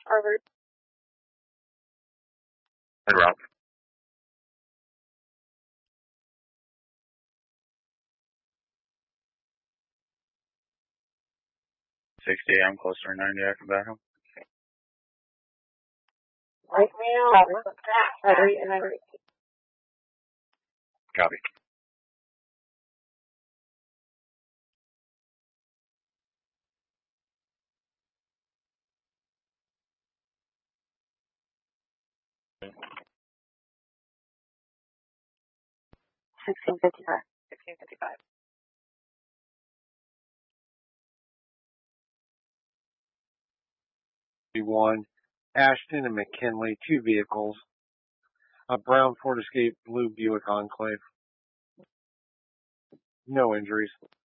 Harvard. And Ralph. I'm close to 90 after battle. Right now, battery and battery. Copy. $16.55. One, Ashton and McKinley, 2 vehicles. A brown Ford Escape, blue Buick Enclave. No injuries.